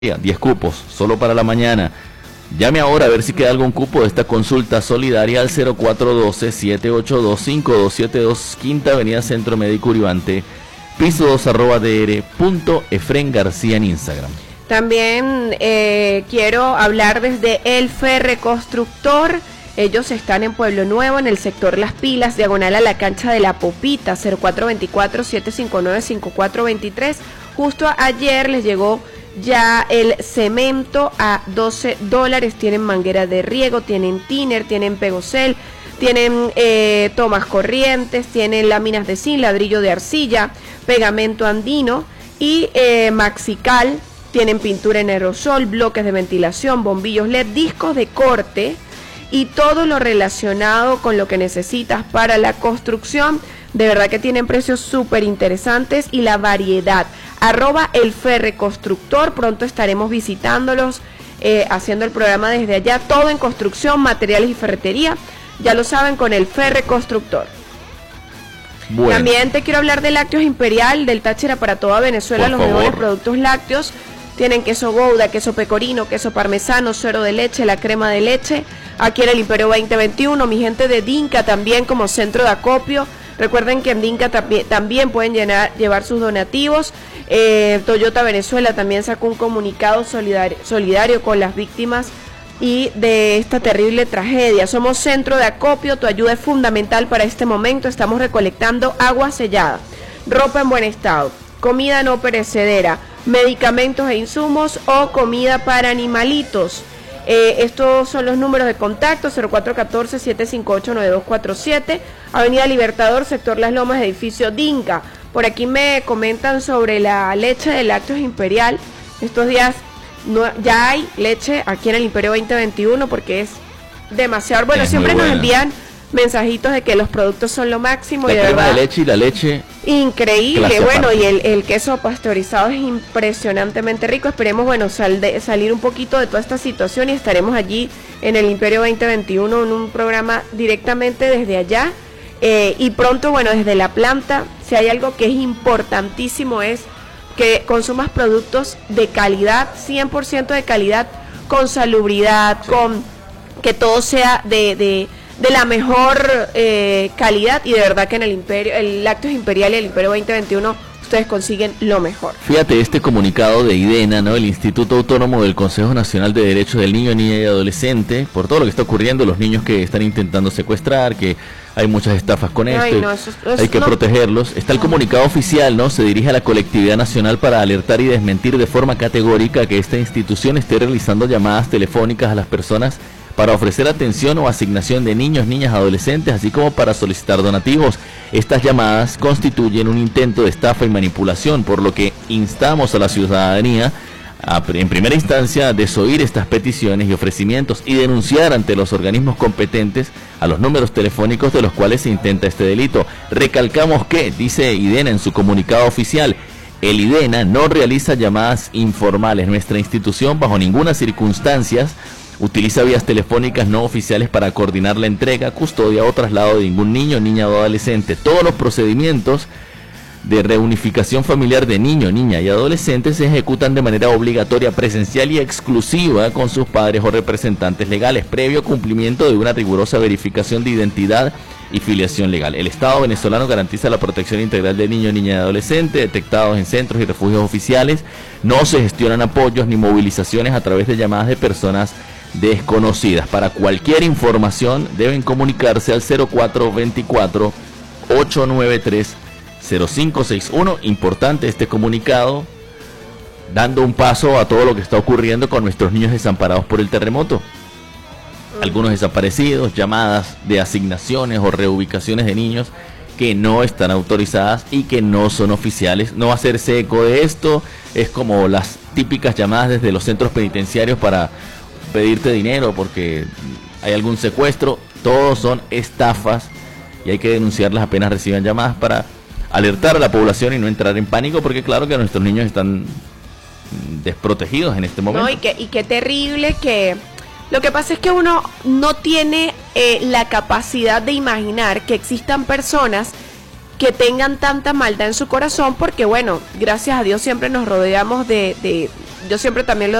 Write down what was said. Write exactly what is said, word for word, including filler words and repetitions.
diez cupos, solo para la mañana. Llame ahora a ver si queda algún cupo de esta consulta solidaria al cero cuatro uno dos, siete ocho dos, cinco dos siete dos, Quinta Avenida Centro Médico Uribante, piso dos, arroba dr punto Efren García en Instagram. También eh, quiero hablar desde El Ferreconstructor. Ellos están en Pueblo Nuevo, en el sector Las Pilas, diagonal a la cancha de La Popita, cero cuatro dos cuatro, siete cinco nueve, cinco cuatro dos tres. Justo ayer les llegó ya el cemento a doce dólares, tienen manguera de riego, tienen tiner, tienen pegocel, tienen eh, tomas corrientes, tienen láminas de zinc, ladrillo de arcilla, pegamento andino y eh, maxical, tienen pintura en aerosol, bloques de ventilación, bombillos L E D, discos de corte y todo lo relacionado con lo que necesitas para la construcción. De verdad que tienen precios súper interesantes y la variedad. Arroba El Ferreconstructor, pronto estaremos visitándolos, eh, haciendo el programa desde allá, todo en construcción, materiales y ferretería, ya lo saben, con El Ferreconstructor. Bueno. También te quiero hablar de Lácteos Imperial, del Táchira para toda Venezuela, Por los favor. mejores productos lácteos. Tienen queso Gouda, queso pecorino, queso parmesano, suero de leche, la crema de leche, aquí en el Imperio veinte veintiuno, mi gente de Dinka también como centro de acopio. Recuerden que en Dinka también, también pueden llenar, llevar sus donativos. Eh, Toyota Venezuela también sacó un comunicado solidario, solidario con las víctimas y de esta terrible tragedia. Somos centro de acopio, tu ayuda es fundamental para este momento. Estamos recolectando agua sellada, ropa en buen estado, comida no perecedera, medicamentos e insumos o comida para animalitos. Eh, estos son los números de contacto: cero cuatro uno cuatro, siete cinco ocho, nueve dos cuatro siete, Avenida Libertador, sector Las Lomas, edificio Dinka. Por aquí me comentan sobre la leche de Lácteos Imperial. Estos días no, ya hay leche aquí en el Imperio veinte veintiuno porque es demasiado bueno. Es siempre nos envían mensajitos de que los productos son lo máximo. La y de crema verdad, de leche y la leche increíble, bueno, aparte. Y el, el queso pasteurizado es impresionantemente rico. Esperemos, bueno, sal de, salir un poquito de toda esta situación y estaremos allí en el Imperio veinte veintiuno en un programa directamente desde allá. Eh, y pronto, bueno, desde la planta, si hay algo que es importantísimo es que consumas productos de calidad, cien por ciento de calidad, con salubridad, sí. con que todo sea de... de de la mejor eh, calidad, y de verdad que en el Imperio, el Lácteos Imperial y el Imperio veinte veintiuno ustedes consiguen lo mejor. Fíjate este comunicado de IDENA, ¿no? El Instituto Autónomo del Consejo Nacional de Derechos del Niño, Niña y Adolescente, por todo lo que está ocurriendo, los niños que están intentando secuestrar, que hay muchas estafas con esto, Ay, no, eso, eso, hay que no. protegerlos. Está el comunicado oficial, ¿no? Se dirige a la colectividad nacional para alertar y desmentir de forma categórica que esta institución esté realizando llamadas telefónicas a las personas para ofrecer atención o asignación de niños, niñas, adolescentes, así como para solicitar donativos. Estas llamadas constituyen un intento de estafa y manipulación, por lo que instamos a la ciudadanía a, en primera instancia, a desoír estas peticiones y ofrecimientos y denunciar ante los organismos competentes a los números telefónicos de los cuales se intenta este delito. Recalcamos que, dice IDENA en su comunicado oficial, el IDENA no realiza llamadas informales. Nuestra institución, bajo ninguna circunstancia, utiliza vías telefónicas no oficiales para coordinar la entrega, custodia o traslado de ningún niño, niña o adolescente. Todos los procedimientos de reunificación familiar de niño, niña y adolescentes se ejecutan de manera obligatoria, presencial y exclusiva con sus padres o representantes legales, previo cumplimiento de una rigurosa verificación de identidad y filiación legal. El Estado venezolano garantiza la protección integral de niños, niñas y adolescentes detectados en centros y refugios oficiales. No se gestionan apoyos ni movilizaciones a través de llamadas de personas desconocidas. Para cualquier información deben comunicarse al cero cuatro dos cuatro, ocho nueve tres, cero cinco seis uno. Importante este comunicado, dando un paso a todo lo que está ocurriendo con nuestros niños desamparados por el terremoto. Algunos desaparecidos, llamadas de asignaciones o reubicaciones de niños que no están autorizadas y que no son oficiales. No hacerse eco de esto es como las típicas llamadas desde los centros penitenciarios para pedirte dinero porque hay algún secuestro. Todos son estafas y hay que denunciarlas apenas reciban llamadas para alertar a la población y no entrar en pánico, porque claro que nuestros niños están desprotegidos en este momento. No, y que y qué terrible que lo que pasa es que uno no tiene eh, la capacidad de imaginar que existan personas que tengan tanta maldad en su corazón, porque bueno, gracias a Dios siempre nos rodeamos de, de yo siempre también lo